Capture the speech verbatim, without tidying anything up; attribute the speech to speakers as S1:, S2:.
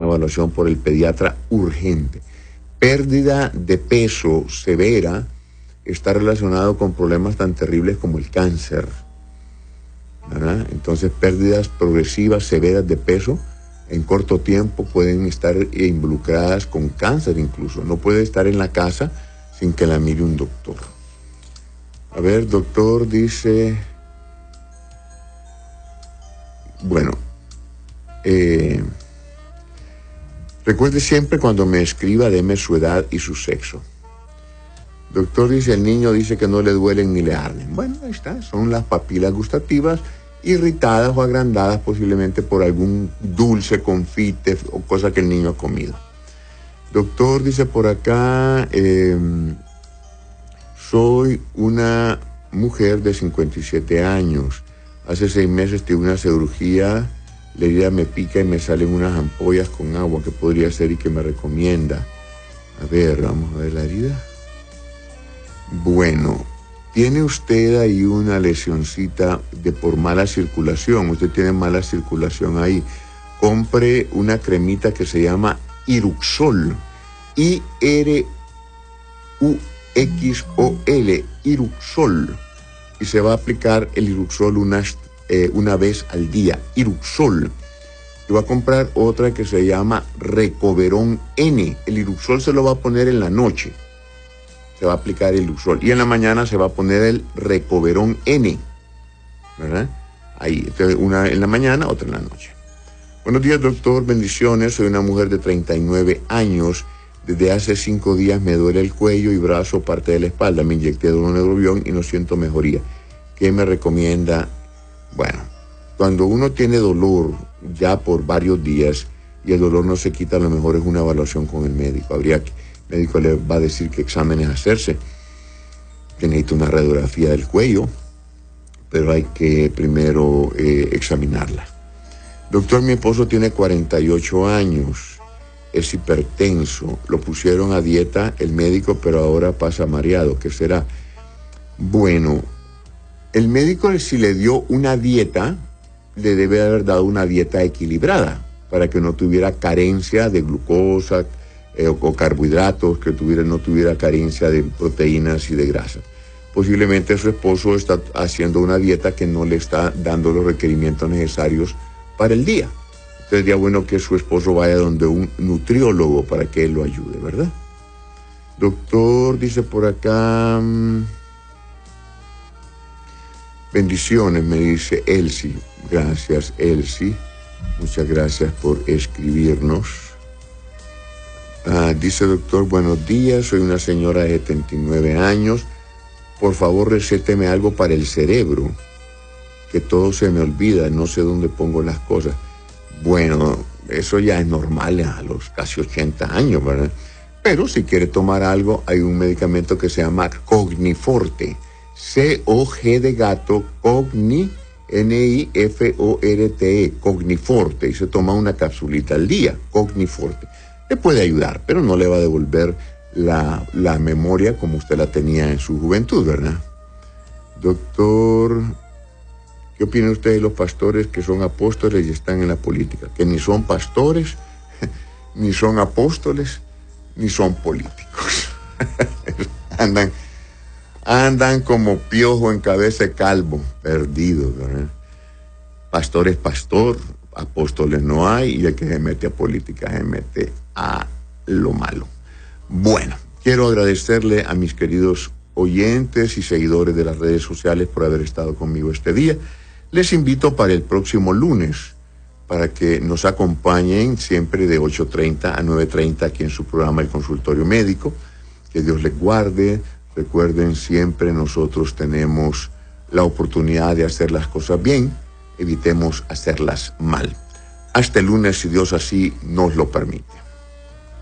S1: evaluación por el pediatra urgente. Pérdida de peso severa está relacionado con problemas tan terribles como el cáncer, ¿verdad? Entonces, pérdidas progresivas severas de peso en corto tiempo pueden estar involucradas con cáncer incluso. No puede estar en la casa sin que la mire un doctor. A ver, doctor, dice... Bueno, eh, recuerde siempre cuando me escriba, deme su edad y su sexo. Doctor, dice, el niño dice que no le duelen ni le arden. Bueno, ahí está, son las papilas gustativas irritadas o agrandadas posiblemente por algún dulce, confite o cosa que el niño ha comido. Doctor, dice por acá, eh, soy una mujer de cincuenta y siete años. Hace seis meses tuve una cirugía, la herida me pica y me salen unas ampollas con agua. ¿Qué podría ser y qué me recomienda? A ver, vamos a ver la herida. Bueno, tiene usted ahí una lesioncita de por mala circulación. Usted tiene mala circulación ahí. Compre una cremita que se llama Iruxol. I R U X O L, Iruxol. Y se va a aplicar el Iruxol una, eh, una vez al día. Iruxol. Y va a comprar otra que se llama Recoverón N. El Iruxol se lo va a poner en la noche. Se va a aplicar el Iruxol. Y en la mañana se va a poner el Recoverón N. ¿Verdad? Ahí. Entonces, una en la mañana, otra en la noche. Buenos días, doctor. Bendiciones. Soy una mujer de treinta y nueve años. Desde hace cinco días me duele el cuello y brazo, parte de la espalda. Me inyecté Doloneurobion y no siento mejoría. ¿Qué me recomienda? Bueno, cuando uno tiene dolor ya por varios días y el dolor no se quita, lo mejor es una evaluación con el médico. Habría que, el médico le va a decir qué exámenes hacerse. Que necesita una radiografía del cuello, pero hay que primero eh, examinarla. Doctor, mi esposo tiene cuarenta y ocho años. Es hipertenso, lo pusieron a dieta el médico, pero ahora pasa mareado. ¿Qué será? Bueno, el médico, si le dio una dieta, le debe haber dado una dieta equilibrada para que no tuviera carencia de glucosa eh, o, o carbohidratos, que tuviera, no tuviera carencia de proteínas y de grasas. Posiblemente su esposo está haciendo una dieta que no le está dando los requerimientos necesarios para el día. Entonces sería bueno que su esposo vaya donde un nutriólogo para que él lo ayude, ¿verdad? Doctor, dice por acá... Bendiciones, me dice Elsie. Gracias, Elsie. Muchas gracias por escribirnos. Ah, dice doctor, buenos días. Soy una señora de setenta y nueve años. Por favor, recéteme algo para el cerebro. Que todo se me olvida. No sé dónde pongo las cosas. Bueno, eso ya es normal a los casi ochenta años, ¿verdad? Pero si quiere tomar algo, hay un medicamento que se llama Cogniforte. C O G de gato, Cogni, N I F O R T E, Cogniforte. Y se toma una capsulita al día, Cogniforte. Le puede ayudar, pero no le va a devolver la, la memoria como usted la tenía en su juventud, ¿verdad? Doctor... ¿Qué opina usted de los pastores que son apóstoles y están en la política? Que ni son pastores, ni son apóstoles, ni son políticos. andan, andan como piojo en cabeza de calvo, perdidos, ¿verdad? Pastor es pastor, apóstoles no hay, y el que se mete a política se mete a lo malo. Bueno, quiero agradecerle a mis queridos oyentes y seguidores de las redes sociales por haber estado conmigo este día. Les invito para el próximo lunes para que nos acompañen siempre de ocho treinta a nueve treinta aquí en su programa El Consultorio Médico. Que Dios les guarde. Recuerden, siempre nosotros tenemos la oportunidad de hacer las cosas bien. Evitemos hacerlas mal. Hasta el lunes, si Dios así nos lo permite.